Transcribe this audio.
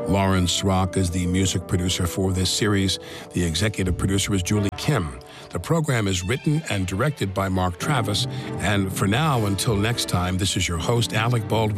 Lawrence Rock is the music producer for this series. The executive producer is Julie Kim. The program is written and directed by Mark Travis. And for now, until next time, this is your host, Alec Baldwin.